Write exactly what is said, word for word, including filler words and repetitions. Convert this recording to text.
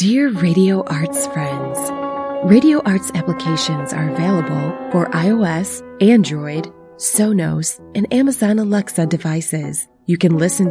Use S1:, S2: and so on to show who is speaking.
S1: Dear Radio Arts friends, Radio Arts applications are available for iOS, Android, Sonos, and Amazon Alexa devices. You can listen